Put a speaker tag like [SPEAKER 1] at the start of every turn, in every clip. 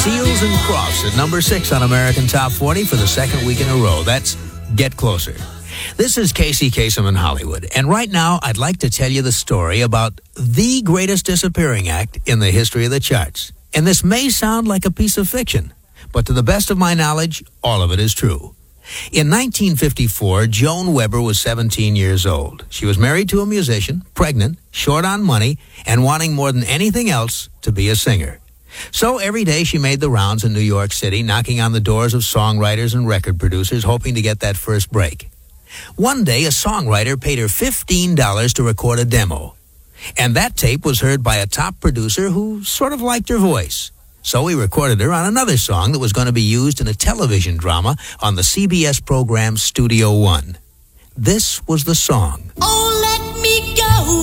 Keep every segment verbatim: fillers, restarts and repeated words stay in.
[SPEAKER 1] Seals and Crofts at number six on American Top forty for the second week in a row. That's Get Closer. This is Casey Kasem in Hollywood, and right now I'd like to tell you the story about the greatest disappearing act in the history of the charts. And this may sound like a piece of fiction, but to the best of my knowledge, all of it is true. In nineteen fifty-four, Joan Weber was seventeen years old. She was married to a musician, pregnant, short on money, and wanting more than anything else to be a singer. So every day she made the rounds in New York City, knocking on the doors of songwriters and record producers, hoping to get that first break. One day, a songwriter paid her fifteen dollars to record a demo. And that tape was heard by a top producer who sort of liked her voice. So he recorded her on another song that was going to be used in a television drama on the C B S program Studio One. This was the song.
[SPEAKER 2] Oh, let me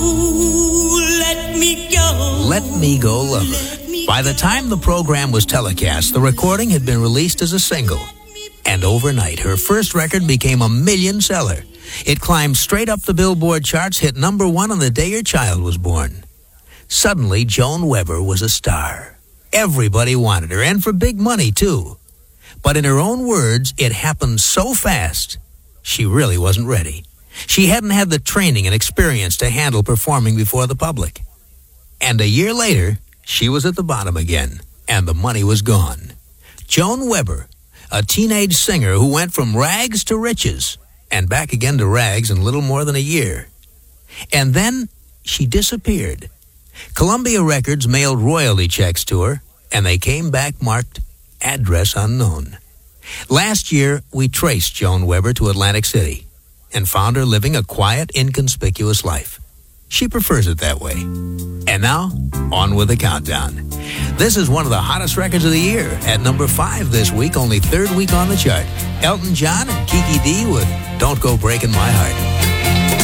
[SPEAKER 2] go, let me go.
[SPEAKER 1] Let Me Go Lover. By the time the program was telecast, the recording had been released as a single. And overnight, her first record became a million seller. It climbed straight up the Billboard charts, hit number one on the day her child was born. Suddenly, Joan Weber was a star. Everybody wanted her, and for big money, too. But in her own words, it happened so fast, she really wasn't ready. She hadn't had the training and experience to handle performing before the public. And a year later, she was at the bottom again, and the money was gone. Joan Weber, a teenage singer who went from rags to riches, and back again to rags in little more than a year. And then she disappeared. Columbia Records mailed royalty checks to her, and they came back marked address unknown. Last year, we traced Joan Weber to Atlantic City and found her living a quiet, inconspicuous life. She prefers it that way. And now, on with the countdown. This is one of the hottest records of the year. At number five this week, only third week on the chart. Elton John and Kiki Dee with Don't Go Breaking My Heart.